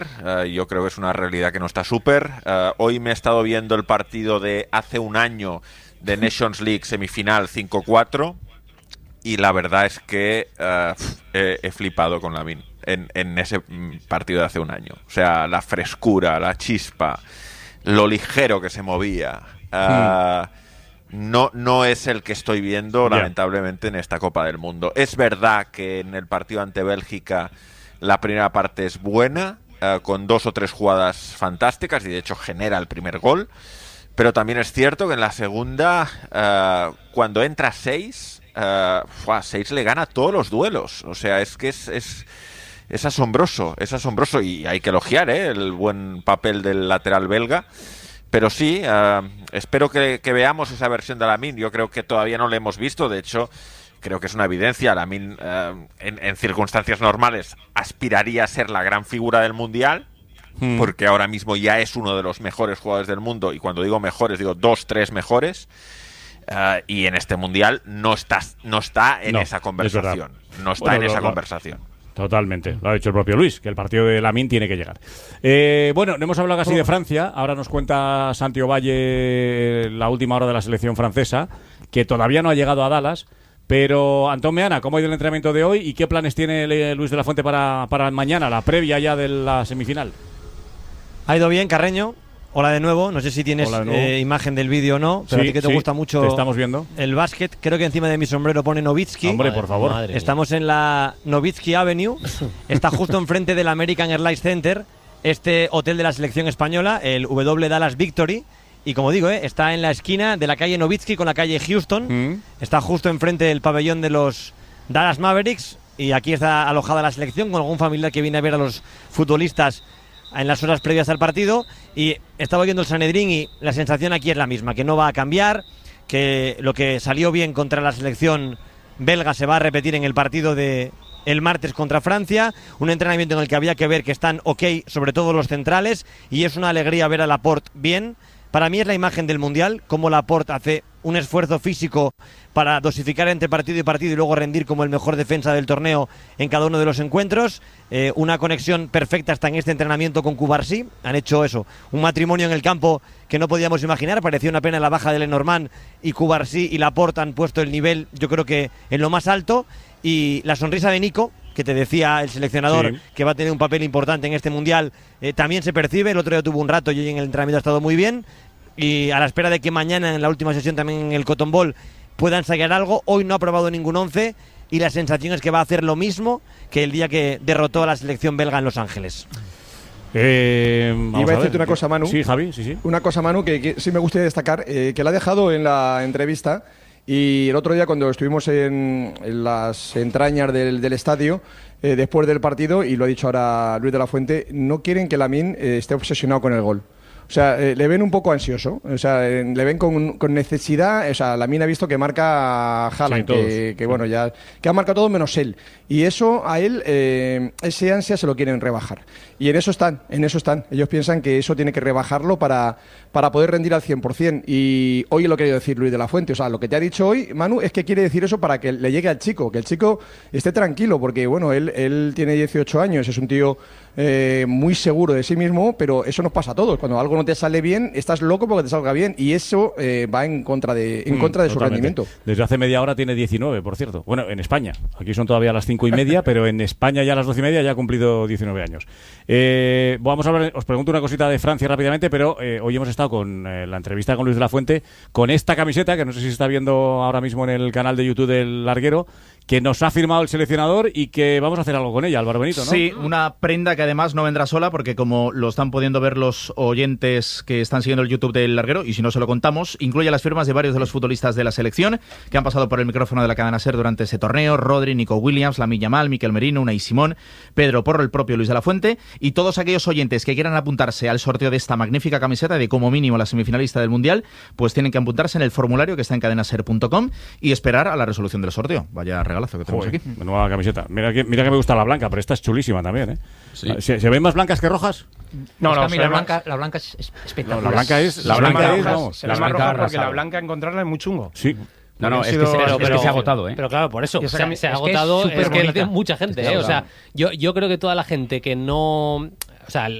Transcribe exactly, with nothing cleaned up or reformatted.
Uh, yo creo que es una realidad que no está súper. Uh, hoy me he estado viendo el partido de hace un año de Nations League semifinal cinco cuatro y la verdad es que uh, he, he flipado con Lamine en, en ese partido de hace un año. O sea, la frescura, la chispa, lo ligero que se movía. Uh, mm. No, no es el que estoy viendo, yeah. lamentablemente, en esta Copa del Mundo. Es verdad que en el partido ante Bélgica la primera parte es buena, uh, con dos o tres jugadas fantásticas, y de hecho genera el primer gol. Pero también es cierto que en la segunda, uh, cuando entra seis, uh, ¡fua! seis le gana todos los duelos. O sea, es que es, es, es asombroso, es asombroso. Y hay que elogiar ¿eh? el buen papel del lateral belga. Pero sí, uh, espero que, que veamos esa versión de Lamine. Yo creo que todavía no la hemos visto. De hecho, creo que es una evidencia. Lamine, uh, en, en circunstancias normales, aspiraría a ser la gran figura del Mundial, hmm. porque ahora mismo ya es uno de los mejores jugadores del mundo. Y cuando digo mejores, digo dos, tres mejores. Uh, y en este Mundial no está, no está en no, esa conversación. No está bueno, en esa lo, conversación. Totalmente, lo ha dicho el propio Luis, que el partido de Lamine tiene que llegar. Eh, bueno, no hemos hablado casi de Francia, ahora nos cuenta Santi Ovalle la última hora de la selección francesa, que todavía no ha llegado a Dallas, pero Antón Meana, ¿cómo ha ido el entrenamiento de hoy y qué planes tiene Luis de la Fuente para, para mañana, la previa ya de la semifinal? Ha ido bien, Carreño. Hola de nuevo, no sé si tienes eh, imagen del vídeo o no, pero sí, a ti que te sí, gusta mucho te estamos viendo. El básquet, creo que encima de mi sombrero pone Nowitzki. Hombre, por favor. Madre Estamos mía. en la Nowitzki Avenue, está justo enfrente del American Airlines Center, este hotel de la selección española, el W Dallas Victory, y como digo, eh, está en la esquina de la calle Nowitzki con la calle Houston, mm. está justo enfrente del pabellón de los Dallas Mavericks, y aquí está alojada la selección con algún familiar que viene a ver a los futbolistas en las horas previas al partido, y estaba viendo el Sanedrín y la sensación aquí es la misma, que no va a cambiar, que lo que salió bien contra la selección belga se va a repetir en el partido de el martes contra Francia, un entrenamiento en el que había que ver que están ok, sobre todo los centrales, y es una alegría ver a Laporte bien. Para mí es la imagen del Mundial, cómo Laporte hace un esfuerzo físico para dosificar entre partido y partido y luego rendir como el mejor defensa del torneo en cada uno de los encuentros. Eh, una conexión perfecta hasta en este entrenamiento con Cubarsí. Han hecho eso, un matrimonio en el campo que no podíamos imaginar. Parecía una pena la baja de Lenormand, y Cubarsí y Laporte han puesto el nivel, yo creo que en lo más alto. Y la sonrisa de Nico, que te decía el seleccionador, sí, que va a tener un papel importante en este Mundial, eh, también se percibe. El otro día tuvo un rato y hoy en el entrenamiento ha estado muy bien. Y a la espera de que mañana en la última sesión también en el Cotton Bowl pueda ensayar algo. Hoy no ha probado ningún once y la sensación es que va a hacer lo mismo que el día que derrotó a la selección belga en Los Ángeles. Eh, Iba a decirte una cosa, Manu. Sí, Javi, sí, sí. Una cosa, Manu, que, que sí me gustaría destacar, eh, que la ha dejado en la entrevista. Y el otro día, cuando estuvimos en, en las entrañas del, del estadio, eh, después del partido, y lo ha dicho ahora Luis de la Fuente, no quieren que Lamine eh, esté obsesionado con el gol. O sea, eh, le ven un poco ansioso, o sea, eh, le ven con, con necesidad. O sea, Lamine ha visto que marca a Haaland, sí, que, que bueno, ya que ha marcado todo menos él. Y eso a él, eh, ese ansia se lo quieren rebajar. Y en eso están, en eso están. Ellos piensan que eso tiene que rebajarlo para, para poder rendir al cien por ciento. Y hoy lo ha querido decir Luis de la Fuente. O sea, lo que te ha dicho hoy, Manu, es que quiere decir eso para que le llegue al chico, que el chico esté tranquilo, porque bueno, él, él tiene dieciocho años, es un tío eh, muy seguro de sí mismo, pero eso nos pasa a todos. Cuando algo no te sale bien, estás loco porque te salga bien, y eso eh, va en contra de en contra mm, de su rendimiento. Desde hace media hora tiene diecinueve, por cierto. Bueno, en España. Aquí son todavía las cinco y media, pero en España ya a las doce y media ya ha cumplido diecinueve años. Eh, vamos a hablar, os pregunto una cosita de Francia rápidamente, pero eh, hoy hemos estado con eh, la entrevista con Luis de la Fuente, con esta camiseta, que no sé si se está viendo ahora mismo en el canal de YouTube del Larguero, que nos ha firmado el seleccionador y que vamos a hacer algo con ella, Álvaro Benito, ¿no? Sí, una prenda que además no vendrá sola, porque como lo están pudiendo ver los oyentes que están siguiendo el YouTube del Larguero, y si no se lo contamos, incluye las firmas de varios de los futbolistas de la selección que han pasado por el micrófono de la cadena SER durante ese torneo: Rodri, Nico Williams, Lamine Yamal, Mikel Merino, Unai Simón, Pedro Porro, el propio Luis de la Fuente, y todos aquellos oyentes que quieran apuntarse al sorteo de esta magnífica camiseta de como mínimo la semifinalista del Mundial, pues tienen que apuntarse en el formulario que está en cadena ser punto com y esperar a la resolución del sorteo. Vaya regalazo que tenemos. Joder, aquí. Nueva camiseta. Mira que, mira que me gusta la blanca, pero esta es chulísima también, ¿eh? Sí. ¿Se, ¿Se ven más blancas que rojas? No, no, la blanca, la blanca es espectacular. No, la blanca es... La, la blanca, blanca es... es vamos, se la blanca roja porque la blanca encontrarla es muy chungo. Sí. No, no, es que, se, pero, es que se ha agotado, ¿eh? Pero claro, por eso. O sea, se ha agotado, es que, es que mucha gente, ¿eh? O sea, yo, yo creo que toda la gente que no... o sea,